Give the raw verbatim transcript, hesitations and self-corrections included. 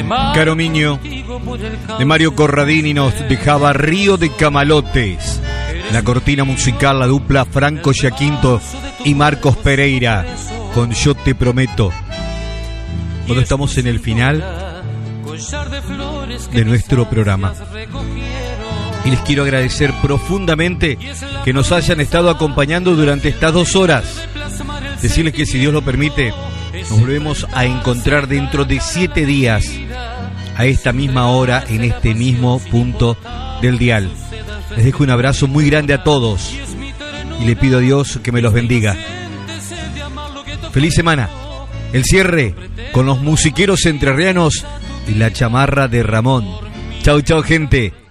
Caro Miño, de Mario Corradini, nos dejaba Río de Camalotes. La cortina musical, la dupla Franco Giaquinto y Marcos Pereira, con Yo Te Prometo. Cuando estamos en el final de nuestro programa, y les quiero agradecer profundamente que nos hayan estado acompañando durante estas dos horas. Decirles que si Dios lo permite, nos volvemos a encontrar dentro de siete días a esta misma hora, en este mismo punto del dial. Les dejo un abrazo muy grande a todos y le pido a Dios que me los bendiga. Feliz semana. El cierre con los musiqueros entrerrianos y la chamarra de Ramón. Chau, chau, gente.